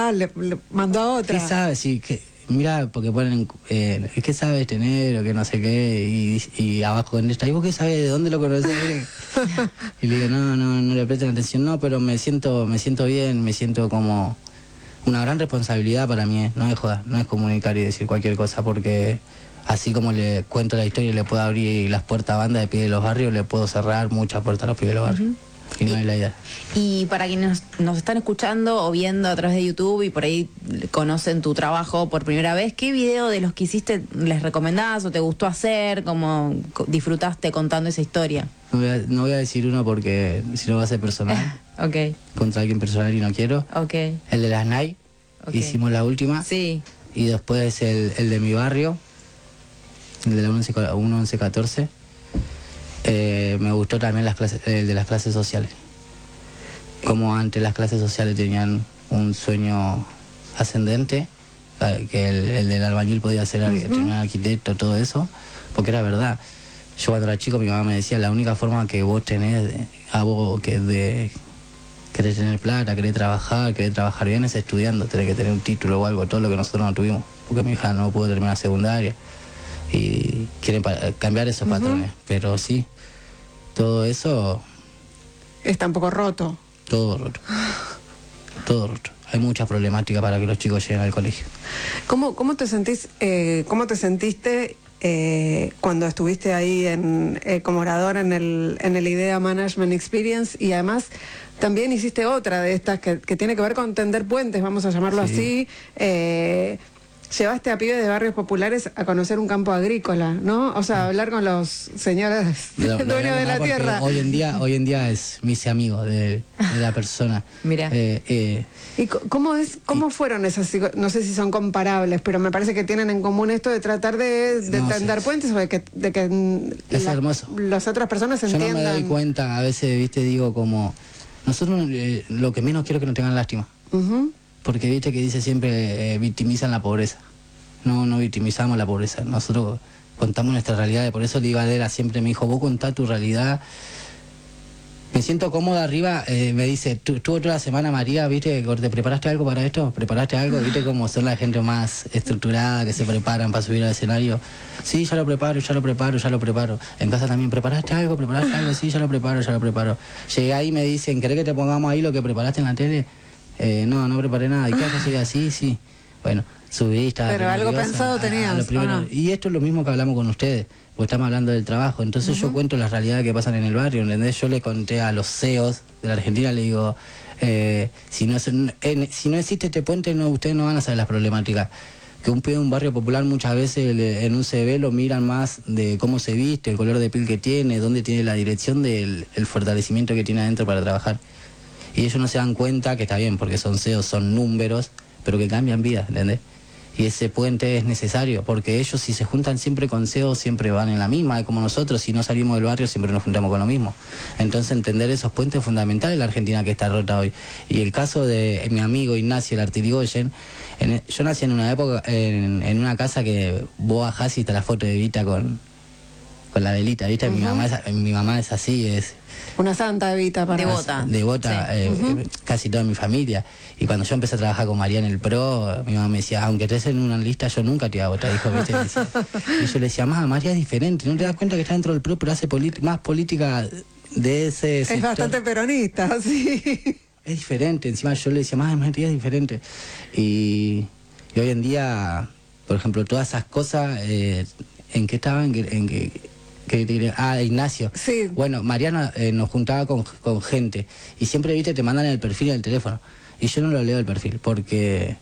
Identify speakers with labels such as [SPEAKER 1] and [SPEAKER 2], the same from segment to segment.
[SPEAKER 1] le mandó a otra.
[SPEAKER 2] ¿Qué sabes? Sí, mira, porque ponen, ¿qué sabes tener o que no sé qué? Y abajo con esta, ¿y vos qué sabes? ¿De dónde lo conocés? Y le digo, no le presten atención, no, pero me siento bien, me siento como una gran responsabilidad para mí, no es joda, no es comunicar y decir cualquier cosa, porque así como le cuento la historia y le puedo abrir las puertas a banda de pie de los barrios, le puedo cerrar muchas puertas a los pibes de los barrios. Y no es la idea.
[SPEAKER 3] Y para quienes nos están escuchando o viendo a través de YouTube y por ahí conocen tu trabajo por primera vez, ¿qué video de los que hiciste les recomendás o te gustó hacer? ¿Cómo disfrutaste contando esa historia?
[SPEAKER 2] No voy a decir uno porque si no va a ser personal.
[SPEAKER 3] Ok.
[SPEAKER 2] Contra alguien personal y no quiero.
[SPEAKER 3] Ok.
[SPEAKER 2] El de las Nike, hicimos la última.
[SPEAKER 3] Sí.
[SPEAKER 2] Y después el de mi barrio, el de la 1114. Me gustó también el de las clases sociales. Como antes las clases sociales tenían un sueño ascendente, que el del albañil podía ser tener un arquitecto, todo eso, porque era verdad. Yo cuando era chico mi mamá me decía, la única forma que vos tenés, querés tener plata, querés trabajar bien es estudiando, tenés que tener un título o algo, todo lo que nosotros no tuvimos, porque mi hija no pudo terminar secundaria y quieren cambiar esos patrones, pero sí. Todo eso...
[SPEAKER 1] Está un poco roto.
[SPEAKER 2] Todo roto. Todo roto. Hay mucha problemática para que los chicos lleguen al colegio.
[SPEAKER 1] ¿Cómo te sentiste cuando estuviste ahí como orador en el IDEA Management Experience? Y además también hiciste otra de estas que tiene que ver con tender puentes, vamos a llamarlo así. Llevaste a pibes de barrios populares a conocer un campo agrícola, ¿no? O sea, hablar con los señores dueños de la tierra.
[SPEAKER 2] Hoy en día me hice amigo de la persona.
[SPEAKER 3] Mira.
[SPEAKER 1] ¿Y cómo fueron esas? No sé si son comparables, pero me parece que tienen en común esto de tratar de tender puentes o de que
[SPEAKER 2] es hermoso.
[SPEAKER 1] Las otras personas entiendan.
[SPEAKER 2] Yo no me doy cuenta, a veces, viste, digo como... Nosotros lo que menos quiero es que nos tengan lástima. Porque viste que dice siempre victimizan la pobreza. No victimizamos la pobreza. Nosotros contamos nuestra realidad. Por eso Liga Adela siempre me dijo, vos contá tu realidad. Me siento cómoda arriba. Me dice, tú toda la semana, María, viste, ¿te preparaste algo para esto? ¿Preparaste algo? Viste cómo son la gente más estructurada, que se preparan para subir al escenario. Sí, ya lo preparo. En casa también, ¿preparaste algo? Sí, ya lo preparo. Llegué ahí y me dicen, ¿querés que te pongamos ahí lo que preparaste en la tele? No preparé nada. ¿Y qué haces así? Sí. Bueno, subí, estaba...
[SPEAKER 1] Pero algo pensado tenías,
[SPEAKER 2] no. Y esto es lo mismo que hablamos con ustedes, porque estamos hablando del trabajo. Entonces yo cuento las realidades que pasan en el barrio, ¿entendés? Yo le conté a los CEOs de la Argentina, le digo, si no existe este puente, ustedes no van a saber las problemáticas. Que un pibe de un barrio popular muchas veces en un CV lo miran más de cómo se viste, el color de piel que tiene, dónde tiene la dirección del fortalecimiento que tiene adentro para trabajar. Y ellos no se dan cuenta que está bien, porque son CEOs, son números, pero que cambian vidas, ¿entendés? Y ese puente es necesario, porque ellos si se juntan siempre con CEOs, siempre van en la misma, como nosotros, si no salimos del barrio siempre nos juntamos con lo mismo. Entonces entender esos puentes es fundamental en la Argentina que está rota hoy. Y el caso de mi amigo Ignacio, el Artirigoyen, yo nací en una época, en una casa que vos bajás y está la foto de Evita con la velita, ¿viste? Mi mamá es así, es...
[SPEAKER 1] Una santa Evita para...
[SPEAKER 2] Devota, sí. Casi toda mi familia. Y cuando yo empecé a trabajar con María en el PRO, mi mamá me decía, aunque estés en una lista, yo nunca te iba a votar, hijo, ¿viste? Y yo le decía, María es diferente, ¿no te das cuenta que está dentro del PRO, pero hace más política de ese sector?
[SPEAKER 1] Es bastante peronista, sí.
[SPEAKER 2] Es diferente, encima yo le decía, María es diferente. Y hoy en día, por ejemplo, todas esas cosas, ¿en qué estaban? Ignacio.
[SPEAKER 1] Sí.
[SPEAKER 2] Bueno, Mariana nos juntaba con gente y siempre, viste, te mandan el perfil del teléfono y yo no lo leo el perfil porque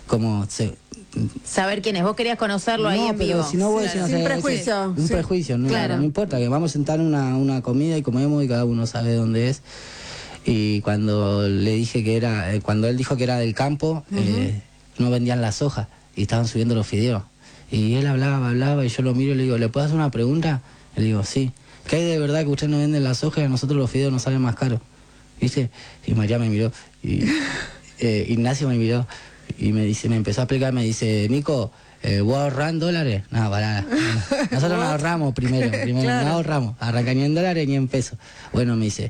[SPEAKER 3] saber quién es, vos querías conocerlo ahí en vivo.
[SPEAKER 2] Si no, vos decís,
[SPEAKER 1] sin prejuicio.
[SPEAKER 2] Un prejuicio, no importa, que vamos a sentar una comida y comemos y cada uno sabe dónde es. Y cuando le dije que era, cuando él dijo que era del campo, no vendían las hojas y estaban subiendo los fideos. Y él hablaba y yo lo miro y le digo, ¿le puedo hacer una pregunta? Le digo, sí. ¿Qué hay de verdad que ustedes no venden las hojas y a nosotros los fideos nos salen más caros? ¿Viste? Y María me miró, y Ignacio me miró, y me empezó a explicar, me dice, Nico, ¿vos ahorrás en dólares? No, pará. Nosotros nos ahorramos primero, claro. No ahorramos, arranca ni en dólares ni en pesos. Bueno, me dice,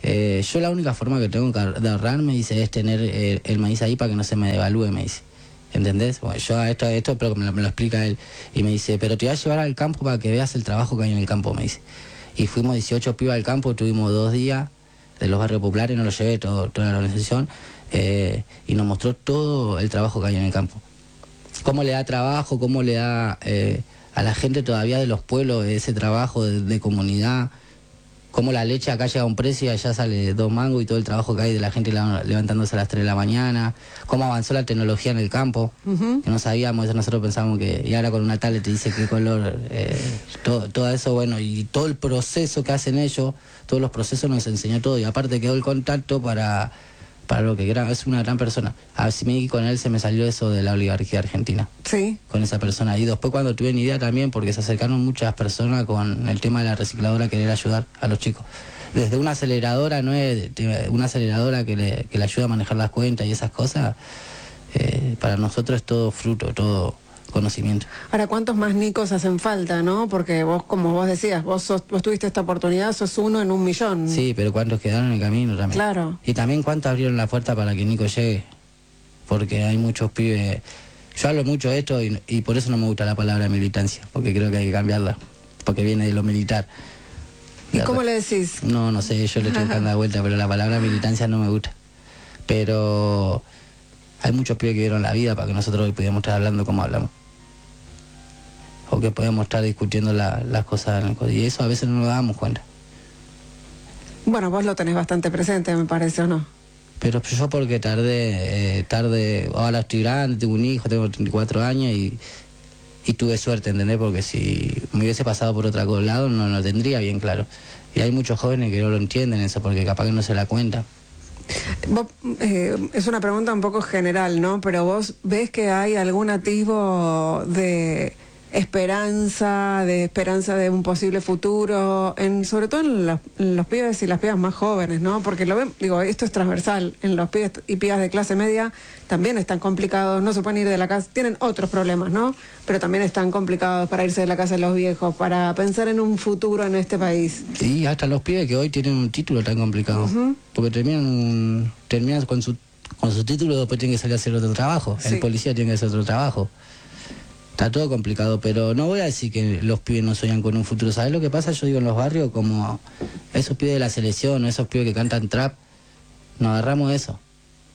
[SPEAKER 2] Yo la única forma que tengo de ahorrar, me dice, es tener el maíz ahí para que no se me devalúe, me dice. ¿Entendés? Bueno, yo a esto pero me lo explica él. Y me dice, pero te voy a llevar al campo para que veas el trabajo que hay en el campo, me dice. Y fuimos 18 pibas al campo, tuvimos 2 días de los barrios populares, nos lo llevé toda la organización, y nos mostró todo el trabajo que hay en el campo. Cómo le da trabajo, cómo le da a la gente todavía de los pueblos ese trabajo de comunidad. Cómo la leche acá llega a un precio y allá sale 2 mangos, y todo el trabajo que hay de la gente levantándose a las 3 de la mañana. Cómo avanzó la tecnología en el campo, que no sabíamos, eso nosotros pensábamos que, y ahora con una tablet te dice qué color, todo eso, bueno, y todo el proceso que hacen ellos, todos los procesos nos enseñó todo, y aparte quedó el contacto para lo que era, es una gran persona. A mí con él se me salió eso de la oligarquía argentina.
[SPEAKER 1] Sí. Con
[SPEAKER 2] esa persona. Y después cuando tuve ni idea también, porque se acercaron muchas personas con el tema de la recicladora, querer ayudar a los chicos. Desde una aceleradora, ¿no? Una aceleradora que le ayuda a manejar las cuentas y esas cosas, para nosotros es todo fruto, todo conocimiento.
[SPEAKER 1] Ahora, ¿cuántos más Nicos hacen falta, no? Porque vos, como vos decías, vos tuviste esta oportunidad, sos 1 en 1.000.000.
[SPEAKER 2] Sí, pero ¿cuántos quedaron en el camino también?
[SPEAKER 1] Claro.
[SPEAKER 2] Y también ¿cuántos abrieron la puerta para que Nico llegue? Porque hay muchos pibes. Yo hablo mucho de esto y por eso no me gusta la palabra militancia, porque creo que hay que cambiarla, porque viene de lo militar.
[SPEAKER 1] ¿Y cómo le decís?
[SPEAKER 2] No sé, yo le tengo que dar vuelta, pero la palabra militancia no me gusta. Pero hay muchos pibes que dieron la vida para que nosotros hoy pudiéramos estar hablando como hablamos. O que podemos estar discutiendo las cosas, y eso a veces no nos damos cuenta.
[SPEAKER 1] Bueno, vos lo tenés bastante presente, me parece, ¿o no?
[SPEAKER 2] Pero yo porque tarde, ahora estoy grande, tengo un hijo, tengo 34 años y tuve suerte, ¿entendés? Porque si me hubiese pasado por otro lado no lo tendría bien claro. Y hay muchos jóvenes que no lo entienden eso, porque capaz que no se la cuenta.
[SPEAKER 1] Vos, es una pregunta un poco general, ¿no? Pero vos ves que hay algún atisbo de esperanza de un posible futuro, sobre todo en los pibes y las pibas más jóvenes, ¿no? Porque esto es transversal, en los pibes y pibas de clase media también están complicados, no se pueden ir de la casa, tienen otros problemas, ¿no? Pero también están complicados para irse de la casa de los viejos, para pensar en un futuro en este país.
[SPEAKER 2] Sí, hasta los pibes que hoy tienen un título tan complicado, porque terminan con su título, después tienen que salir a hacer otro trabajo, sí. El policía tiene que hacer otro trabajo. Está todo complicado, pero no voy a decir que los pibes no sueñan con un futuro. ¿Sabes lo que pasa? Yo digo, en los barrios, como esos pibes de la selección, esos pibes que cantan trap, nos agarramos de eso.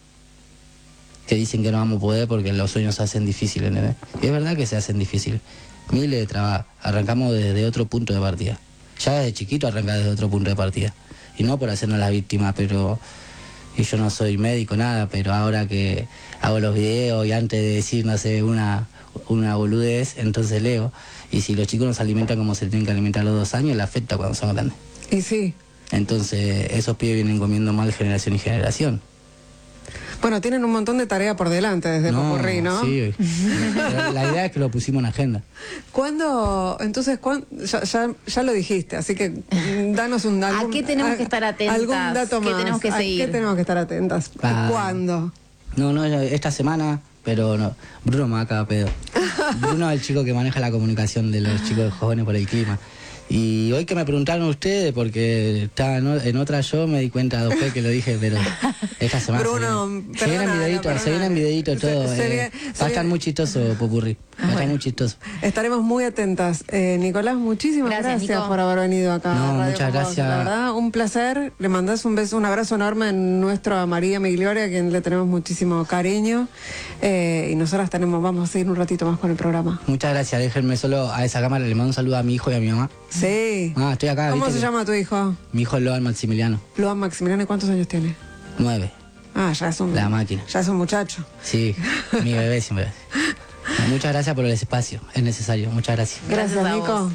[SPEAKER 2] Que dicen que no vamos a poder porque los sueños se hacen difíciles, ¿entendés? Y es verdad que se hacen difíciles. Miles de trabajo. Arrancamos desde otro punto de partida. Ya desde chiquito arrancás desde otro punto de partida. Y no por hacernos las víctimas, pero... Y yo no soy médico, nada, pero ahora que hago los videos y antes de decir, no sé, una boludez, entonces leo. Y si los chicos no se alimentan como se tienen que alimentar a los 2 años, le afecta cuando son grandes.
[SPEAKER 1] Y sí.
[SPEAKER 2] Entonces esos pibes vienen comiendo mal generación y generación.
[SPEAKER 1] Bueno, tienen un montón de tarea por delante desde Popurrí, ¿no?
[SPEAKER 2] Sí. La idea es que lo pusimos en agenda.
[SPEAKER 1] Entonces, ya lo dijiste, así que danos un dato.
[SPEAKER 3] ¿A qué tenemos que estar atentas?
[SPEAKER 1] ¿Algún dato más?
[SPEAKER 3] ¿Qué tenemos que seguir?
[SPEAKER 1] ¿A qué tenemos que estar atentas? ¿Cuándo?
[SPEAKER 2] No, esta semana, pero no. Bruno me va a cagar pedo. Bruno es el chico que maneja la comunicación de los chicos jóvenes por el clima. Y hoy que me preguntaron ustedes, porque estaba en otra yo, me di cuenta después que lo dije, pero esta semana
[SPEAKER 1] Bruno,
[SPEAKER 2] se vienen videitos todo. Va a estar muy chistoso, Popurrí. Va a estar muy chistoso.
[SPEAKER 1] Estaremos muy atentas. Nicolás, muchísimas gracias por haber venido acá.
[SPEAKER 2] No, muchas gracias.
[SPEAKER 1] La verdad, un placer. Le mandás un beso, un abrazo enorme en nuestra María Miglioria, a quien le tenemos muchísimo cariño. Y nosotras vamos a seguir un ratito más con el programa.
[SPEAKER 2] Muchas gracias. Déjenme solo a esa cámara, le mando un saludo a mi hijo y a mi mamá.
[SPEAKER 1] Sí.
[SPEAKER 2] Estoy acá.
[SPEAKER 1] ¿Cómo se llama tu hijo?
[SPEAKER 2] Mi hijo es Loan Maximiliano.
[SPEAKER 1] Loan Maximiliano, ¿y cuántos años tiene?
[SPEAKER 2] 9.
[SPEAKER 1] Ya es un...
[SPEAKER 2] La máquina.
[SPEAKER 1] Ya es un muchacho.
[SPEAKER 2] Sí, mi bebé siempre. Muchas gracias por el espacio, es necesario. Muchas gracias.
[SPEAKER 1] Gracias, Nico.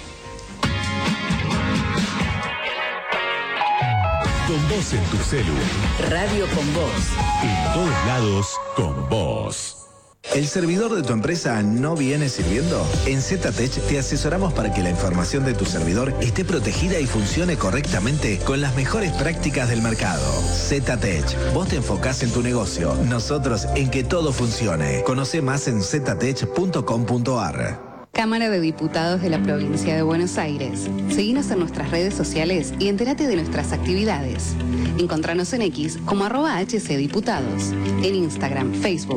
[SPEAKER 4] Con vos en tu celu.
[SPEAKER 5] Radio con vos.
[SPEAKER 4] En todos lados, con vos.
[SPEAKER 6] ¿El servidor de tu empresa no viene sirviendo? En ZTech te asesoramos para que la información de tu servidor esté protegida y funcione correctamente con las mejores prácticas del mercado. ZTech, vos te enfocás en tu negocio, nosotros en que todo funcione. Conoce más en ztech.com.ar.
[SPEAKER 7] Cámara de Diputados de la Provincia de Buenos Aires. Seguinos en nuestras redes sociales y entérate de nuestras actividades. Encontranos en X como @HCDiputados, en Instagram, Facebook,